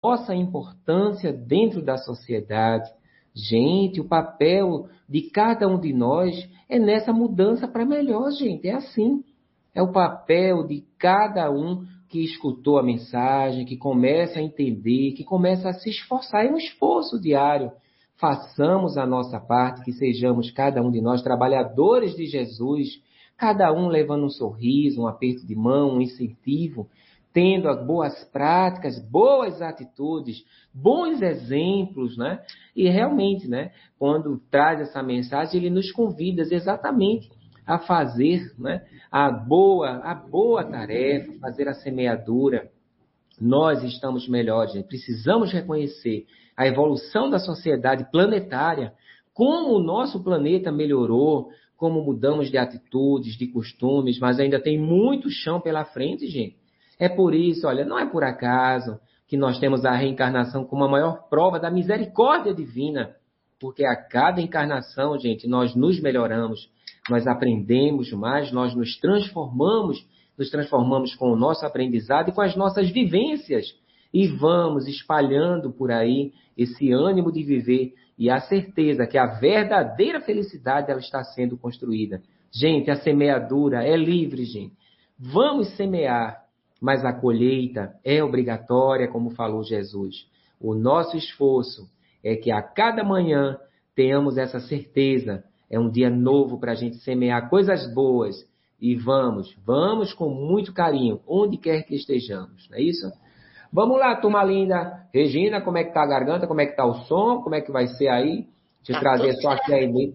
nossa importância dentro da sociedade. Gente, o papel de cada um de nós é nessa mudança para melhor, gente. É assim. É o papel de cada um que escutou a mensagem, que começa a entender, que começa a se esforçar. É um esforço diário. Façamos a nossa parte, que sejamos cada um de nós trabalhadores de Jesus, cada um levando um sorriso, um aperto de mão, um incentivo, tendo boas práticas, boas atitudes, bons exemplos, né? E realmente, né, quando traz essa mensagem, ele nos convida exatamente a fazer, né, a boa tarefa, fazer a semeadura. Nós estamos melhores, gente. Precisamos reconhecer a evolução da sociedade planetária, como o nosso planeta melhorou, como mudamos de atitudes, de costumes, mas ainda tem muito chão pela frente, gente. É por isso, olha, não é por acaso que nós temos a reencarnação como a maior prova da misericórdia divina, porque a cada encarnação, gente, nós nos melhoramos, nós aprendemos mais, nós nos transformamos com o nosso aprendizado e com as nossas vivências. E vamos espalhando por aí esse ânimo de viver e a certeza que a verdadeira felicidade ela está sendo construída. Gente, a semeadura é livre, gente. Vamos semear, mas a colheita é obrigatória, como falou Jesus. O nosso esforço é que a cada manhã tenhamos essa certeza. É um dia novo para a gente semear coisas boas. E vamos com muito carinho, onde quer que estejamos, não é isso? Vamos lá, turma linda. Regina, como é que tá a garganta? Como é que tá o som? Como é que vai ser aí? Deixa eu Tá trazer tudo só aqui a certo. Eneida.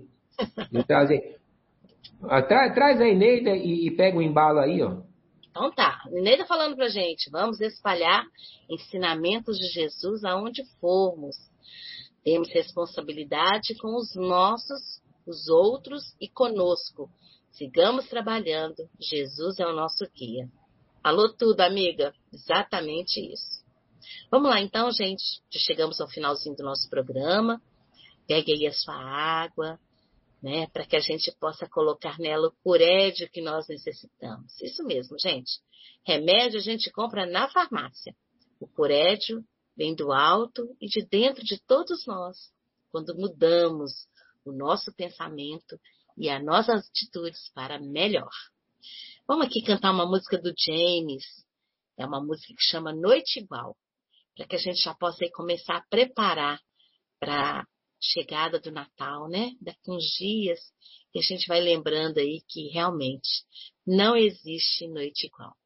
Traz a Eneida e pega o embalo aí, ó. Então tá, o Nenê tá falando pra gente, vamos espalhar ensinamentos de Jesus aonde formos. Temos responsabilidade com os nossos, os outros e conosco. Sigamos trabalhando, Jesus é o nosso guia. Falou tudo, amiga. Exatamente isso. Vamos lá então, gente. Já chegamos ao finalzinho do nosso programa. Pegue aí a sua água, né, para que a gente possa colocar nela o purédio que nós necessitamos. Isso mesmo, gente. Remédio a gente compra na farmácia. O purédio vem do alto e de dentro de todos nós, quando mudamos o nosso pensamento e as nossas atitudes para melhor. Vamos aqui cantar uma música do James. É uma música que chama Noite Igual, para que a gente já possa aí começar a preparar para a chegada do Natal, né? Daqui uns dias, e a gente vai lembrando aí que realmente não existe noite igual.